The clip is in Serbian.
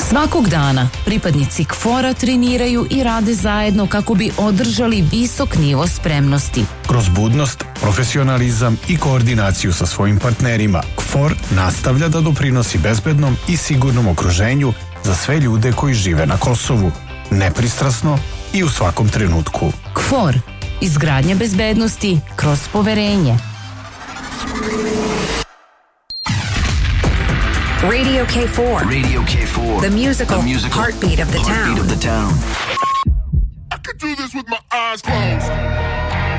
Svakog dana pripadnici KFOR-a treniraju i rade zajedno kako bi održali visok nivo spremnosti. Kroz budnost, profesionalizam i koordinaciju sa svojim partnerima, KFOR nastavlja da doprinosi bezbednom i sigurnom okruženju za sve ljude koji žive na Kosovu, nepristrasno i u svakom trenutku. KFOR, izgradnja bezbednosti kroz poverenje. Radio K4. Radio K4. The musical heartbeat of the town. Heartbeat of the town. I could do this with my eyes closed.